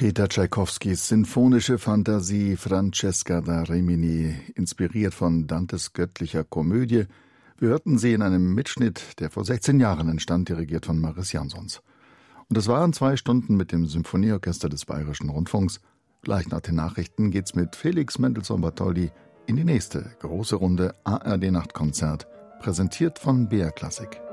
Peter Tschaikowskis sinfonische Fantasie Francesca da Rimini, inspiriert von Dantes göttlicher Komödie. Wir hörten sie in einem Mitschnitt, der vor 16 Jahren entstand, dirigiert von Maris Jansons. Und es waren 2 Stunden mit dem Symphonieorchester des Bayerischen Rundfunks. Gleich nach den Nachrichten geht's mit Felix Mendelssohn-Bartholdy in die nächste große Runde ARD Nachtkonzert, präsentiert von BR Klassik.